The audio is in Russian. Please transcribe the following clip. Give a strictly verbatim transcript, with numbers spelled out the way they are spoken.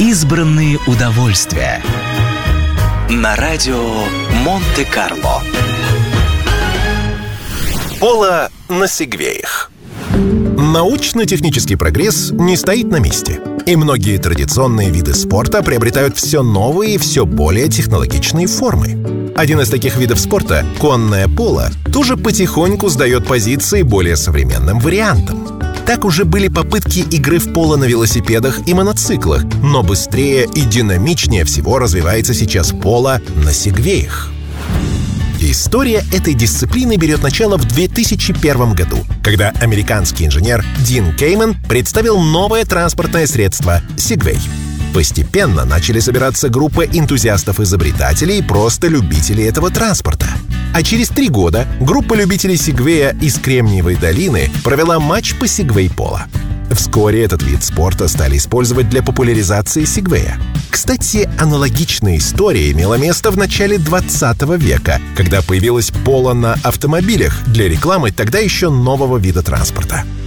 Избранные удовольствия на радио Монте-Карло. Поло на сегвеях. Научно-технический прогресс не стоит на месте, и многие традиционные виды спорта приобретают все новые и все более технологичные формы. Один из таких видов спорта, конное поло, тоже потихоньку сдает позиции более современным вариантам. Так уже были попытки игры в поло на велосипедах и моноциклах, но быстрее и динамичнее всего развивается сейчас поло на сегвеях. История этой дисциплины берет начало в две тысячи первом году, когда американский инженер Дин Кейман представил новое транспортное средство — сегвей. Постепенно начали собираться группы энтузиастов-изобретателей и просто любителей этого транспорта. А через три года группа любителей сегвея из Кремниевой долины провела матч по сегвей-поло. Вскоре этот вид спорта стали использовать для популяризации сегвея. Кстати, аналогичная история имела место в начале двадцатого века, когда появилось поло на автомобилях для рекламы тогда еще нового вида транспорта.